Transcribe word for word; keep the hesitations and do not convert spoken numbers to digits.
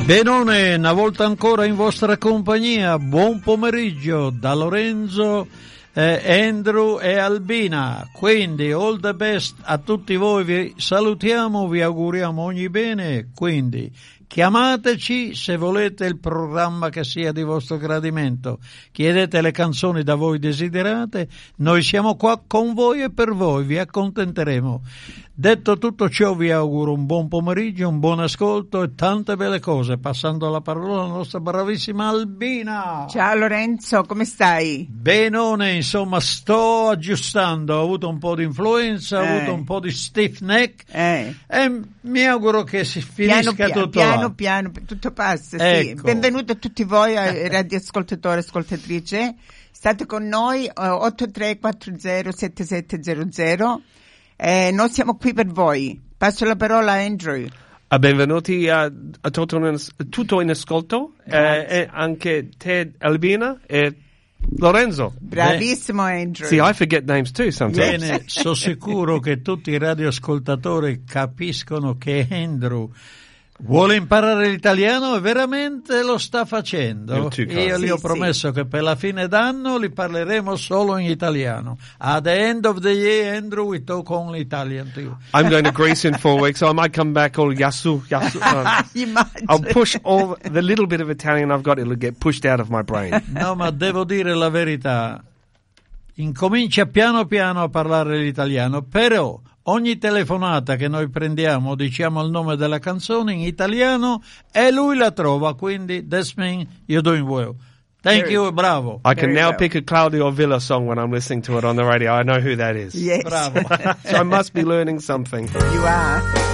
Benone, una volta ancora in vostra compagnia, buon pomeriggio da Lorenzo, eh, Andrew e Albina, quindi all the best a tutti voi, vi salutiamo, vi auguriamo ogni bene, quindi chiamateci se volete il programma che sia di vostro gradimento, chiedete le canzoni da voi desiderate, noi siamo qua con voi e per voi, vi accontenteremo. Detto tutto ciò vi auguro un buon pomeriggio, un buon ascolto e tante belle cose, passando la parola alla nostra bravissima Albina. Ciao Lorenzo, come stai? Benone, insomma sto aggiustando, ho avuto un po' di influenza, eh. ho avuto un po' di stiff neck eh. e mi auguro che si finisca piano, tutto piano, là. piano, piano, tutto passa, ecco. Sì. Benvenuti a tutti voi, radioascoltatori e ascoltatrici, state con noi, otto tre quattro zero sette sette zero zero. Eh, noi siamo qui per voi. Passo la parola a Andrew. Uh, benvenuti a, a tutto, in, tutto in ascolto, eh, e anche te Albina e Lorenzo. Bravissimo Andrew. See, I forget names too sometimes. Bene, sono sicuro che tutti i radioascoltatori capiscono che Andrew vuole imparare l'italiano e veramente lo sta facendo. Io gli ho sì, promesso sì. che per la fine d'anno li parleremo solo in italiano. At the end of the year, Andrew, we talk only Italian to you. I'm going to Greece in four weeks, so I might come back all yasu, yasu. Uh, I'll push all the little bit of Italian I've got, it'll get pushed out of my brain. No, ma devo dire la verità. Incomincia piano piano a parlare l'italiano, però ogni telefonata che noi prendiamo diciamo il nome della canzone in italiano e lui la trova, quindi that's mean you're doing well. Thank Very, you, bravo. I can Very now well. pick a Claudio Villa song when I'm listening to it on the radio. I know who that is. Yes. Bravo. So I must be learning something. You are.